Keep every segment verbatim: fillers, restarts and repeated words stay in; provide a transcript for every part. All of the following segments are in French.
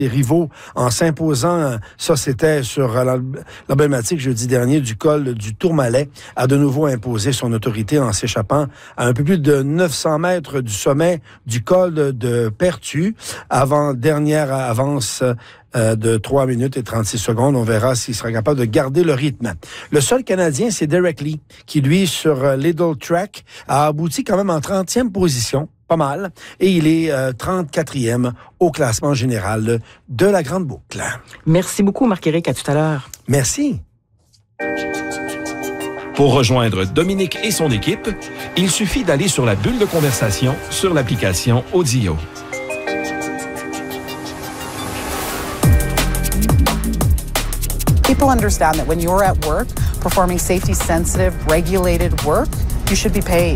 les rivaux en s'imposant, ça c'était sur l'emblématique jeudi dernier du col du Tourmalet, a de nouveau imposé son autorité en s'échappant à un peu plus de neuf cents mètres du sommet du col de, de Pertu, avant dernière avance euh, de trois minutes et trente-six secondes. On verra s'il sera capable de garder le rythme. Le seul Canadien, c'est Derek Lee, qui lui, sur Lidl Track, a abouti quand même en trentième position. Pas mal. Et il est euh, trente-quatrième au classement général de la Grande Boucle. Merci beaucoup, Marc-Éric. À tout à l'heure. Merci. Pour rejoindre Dominique et son équipe, il suffit d'aller sur la bulle de conversation sur l'application Audio. People understand that when you're at work, performing safety-sensitive, regulated work, you should be paid.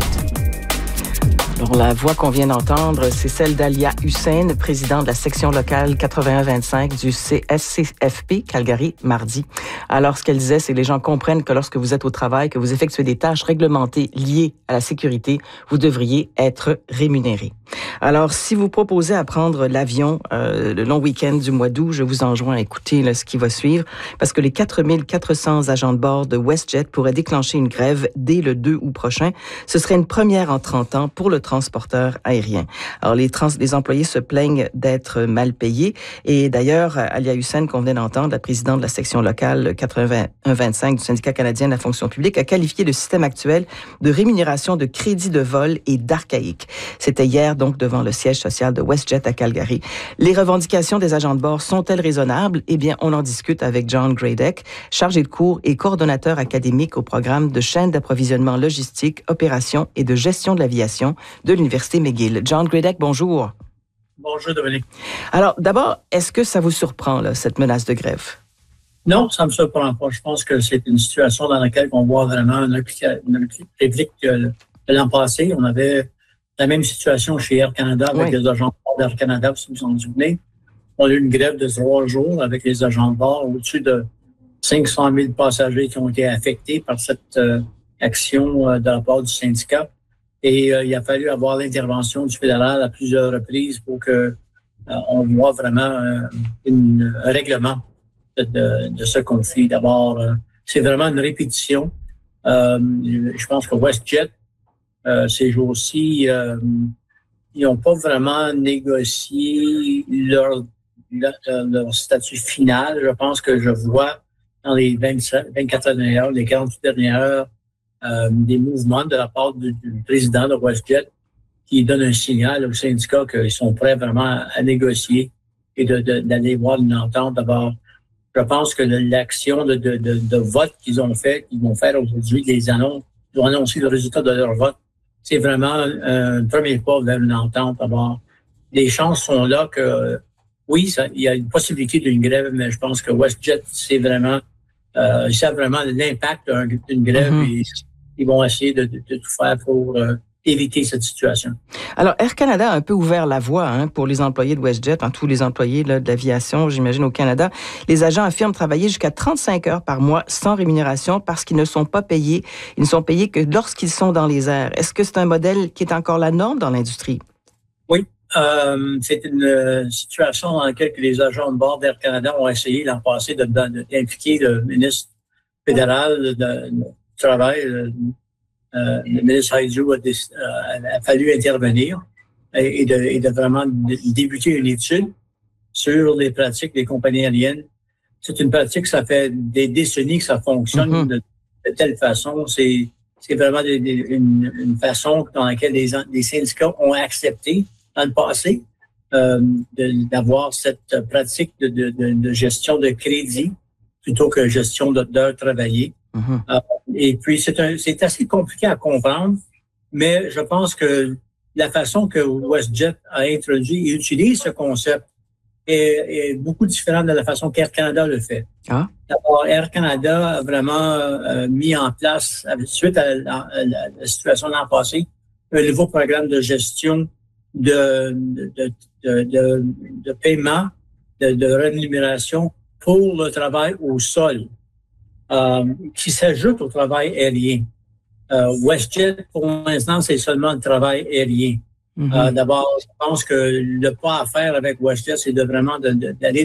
Alors, la voix qu'on vient d'entendre, c'est celle d'Alia Hussein, présidente de la section locale quatre-vingt-un vingt-cinq du C S C F P Calgary, mardi. Alors, ce qu'elle disait, c'est que les gens comprennent que lorsque vous êtes au travail, que vous effectuez des tâches réglementées liées à la sécurité, vous devriez être rémunéré. Alors, si vous proposez à prendre l'avion euh, le long week-end du mois d'août, je vous enjoins à écouter là, ce qui va suivre, parce que les quatre mille quatre cents agents de bord de WestJet pourraient déclencher une grève dès le deux août prochain. Ce serait une première en trente ans pour le transporteur aérien. Alors, les, trans- les employés se plaignent d'être mal payés. Et d'ailleurs, Alia Hussein, qu'on venait d'entendre, la présidente de la section locale quatre-vingt-un vingt-cinq du syndicat canadien de la fonction publique, a qualifié le système actuel de rémunération de crédit de vol et d'archaïque. C'était hier, donc, devant le siège social de WestJet à Calgary. Les revendications des agents de bord sont-elles raisonnables? Eh bien, on en discute avec John Gradek, chargé de cours et coordonnateur académique au programme de chaîne d'approvisionnement logistique, opération et de gestion de l'aviation de l'Université McGill. John Gradek, bonjour. Bonjour, Dominique. Alors, d'abord, est-ce que ça vous surprend, là, cette menace de grève? Non, ça ne me surprend pas. Je pense que c'est une situation dans laquelle on voit vraiment une réplique de l'an passé. On avait la même situation chez Air Canada avec oui. les agents de bord d'Air Canada, si vous vous en souvenez. On a eu une grève de trois jours avec les agents de bord, au-dessus de cinq cent mille passagers qui ont été affectés par cette euh, action euh, de la part du syndicat. Et euh, il a fallu avoir l'intervention du fédéral à plusieurs reprises pour que euh, on voit vraiment euh, une, un règlement de, de, de ce conflit. D'abord, euh, c'est vraiment une répétition. Euh, je pense que WestJet, euh, ces jours-ci, euh, ils n'ont pas vraiment négocié leur, leur, leur statut final. Je pense que je vois dans les vingt-sept, vingt-quatre dernières heures, les quarante-huit dernières heures, Euh, des mouvements de la part du, du président de WestJet qui donne un signal au syndicat qu'ils sont prêts vraiment à négocier et de, de, d'aller voir une entente. D'abord, je pense que l'action de, de, de, de vote qu'ils ont fait, qu'ils vont faire aujourd'hui, les annonces, ils vont annoncer le résultat de leur vote, c'est vraiment un, un premier pas vers une entente. D'abord, les chances sont là que, oui, ça, il y a une possibilité d'une grève, mais je pense que WestJet, c'est vraiment Euh, ils savent vraiment l'impact d'une grève mm-hmm. et ils vont essayer de, de, de tout faire pour euh, éviter cette situation. Alors, Air Canada a un peu ouvert la voie hein, pour les employés de WestJet, hein, tous les employés là, de l'aviation, j'imagine, au Canada. Les agents affirment travailler jusqu'à trente-cinq heures par mois sans rémunération parce qu'ils ne sont pas payés. Ils ne sont payés que lorsqu'ils sont dans les airs. Est-ce que c'est un modèle qui est encore la norme dans l'industrie? Oui. Euh, c'est une euh, situation dans laquelle les agents de bord d'Air Canada ont essayé l'an passé de, de, de, d'impliquer le ministre fédéral de, de, de travail. Le, euh, le ministre Haïdjou a, a, a fallu intervenir et, et, de, et de vraiment débuter une étude sur les pratiques des compagnies aériennes. C'est une pratique, ça fait des décennies que ça fonctionne mm-hmm. de, de telle façon. C'est, c'est vraiment des, des, une, une façon dans laquelle les, les syndicats ont accepté dans le passé, euh, de, d'avoir cette pratique de, de, de, de gestion de crédit plutôt que gestion d'heures travaillées. Mm-hmm. Euh, et puis, c'est, un, c'est assez compliqué à comprendre, mais je pense que la façon que WestJet a introduit et utilise ce concept est, est beaucoup différente de la façon qu'Air Canada le fait. Ah. D'abord, Air Canada a vraiment euh, mis en place, suite à la, à la, la situation de l'an passé, un nouveau programme de gestion De, de, de, de, de paiement, de, de rémunération pour le travail au sol, euh, qui s'ajoute au travail aérien. Euh, WestJet, pour l'instant, c'est seulement le travail aérien. Mm-hmm. Euh, d'abord, je pense que le pas à faire avec WestJet, c'est de vraiment de, de, d'aller